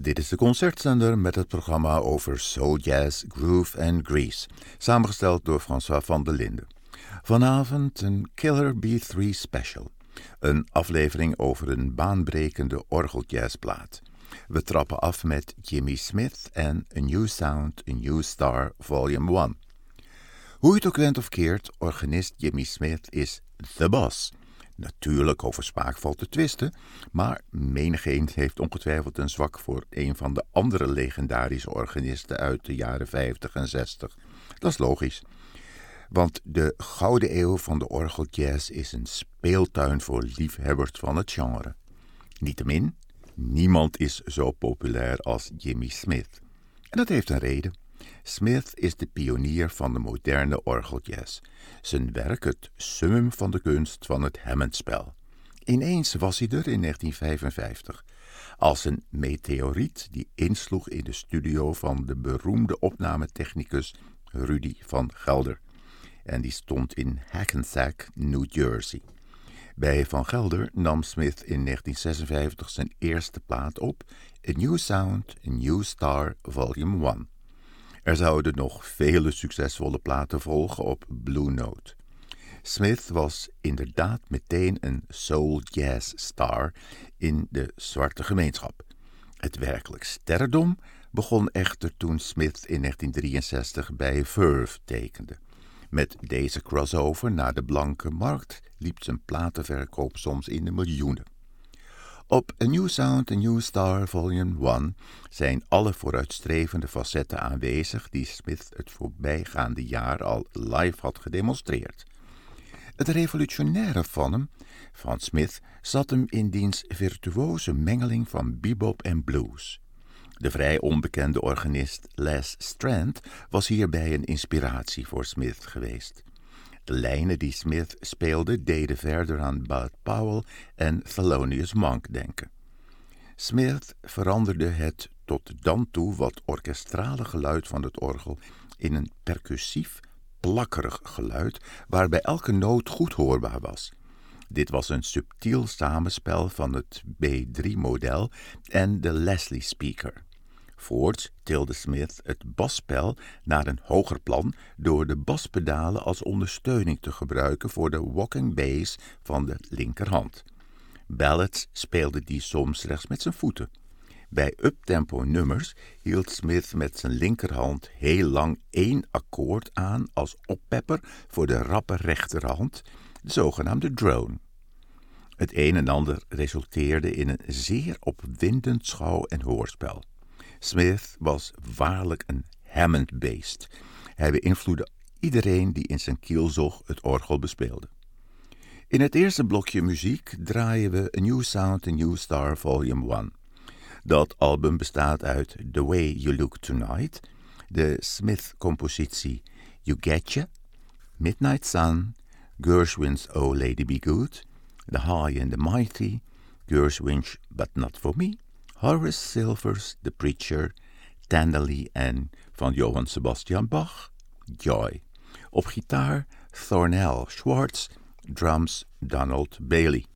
Dit is de concertzender met het programma over soul jazz, groove en grease, samengesteld door François van der Linden. Vanavond een Killer B3 special, een aflevering over een baanbrekende orgeljazzplaat. We trappen af met Jimmy Smith en A New Sound, A New Star, Volume 1. Hoe je het ook went of keert, organist Jimmy Smith is the boss. Natuurlijk, over smaak valt te twisten, maar menigeen heeft ongetwijfeld een zwak voor een van de andere legendarische organisten uit de jaren 50 en 60. Dat is logisch, want de gouden eeuw van de orgeljazz is een speeltuin voor liefhebbers van het genre. Niettemin, niemand is zo populair als Jimmy Smith. En dat heeft een reden. Smith is de pionier van de moderne orgeljazz. Zijn werk het summum van de kunst van het Hammondspel. Ineens was hij er in 1955, als een meteoriet die insloeg in de studio van de beroemde opnametechnicus Rudy van Gelder. En die stond in Hackensack, New Jersey. Bij Van Gelder nam Smith in 1956 zijn eerste plaat op, A New Sound, A New Star, Volume 1. Er zouden nog vele succesvolle platen volgen op Blue Note. Smith was inderdaad meteen een soul jazz star in de zwarte gemeenschap. Het werkelijk sterrendom begon echter toen Smith in 1963 bij Verve tekende. Met deze crossover naar de blanke markt liep zijn platenverkoop soms in de miljoenen. Op A New Sound, A New Star, Volume 1 zijn alle vooruitstrevende facetten aanwezig die Smith het voorbijgaande jaar al live had gedemonstreerd. Het revolutionaire van Smith, zat hem in diens virtuoze mengeling van bebop en blues. De vrij onbekende organist Les Strand was hierbij een inspiratie voor Smith geweest. De lijnen die Smith speelde deden verder aan Bud Powell en Thelonious Monk denken. Smith veranderde het tot dan toe wat orkestrale geluid van het orgel in een percussief, plakkerig geluid waarbij elke noot goed hoorbaar was. Dit was een subtiel samenspel van het B3-model en de Leslie Speaker. Voorts tilde Smith het basspel naar een hoger plan door de baspedalen als ondersteuning te gebruiken voor de walking bass van de linkerhand. Ballads speelde die soms slechts met zijn voeten. Bij uptempo nummers hield Smith met zijn linkerhand heel lang één akkoord aan als oppepper voor de rappe rechterhand, de zogenaamde drone. Het een en ander resulteerde in een zeer opwindend schouw- en hoorspel. Smith was waarlijk een Hammond-beest. Hij beïnvloedde iedereen die in zijn kielzog het orgel bespeelde. In het eerste blokje muziek draaien we A New Sound, A New Star, Volume 1. Dat album bestaat uit The Way You Look Tonight, de Smith-compositie You Getcha, Midnight Sun, Gershwin's Oh Lady Be Good, The High and the Mighty, Gershwin's But Not For Me, Horace Silver's The Preacher, Tenderly en van Johann Sebastian Bach, Joy. Op gitaar Thornell Schwartz, drums Donald Bailey.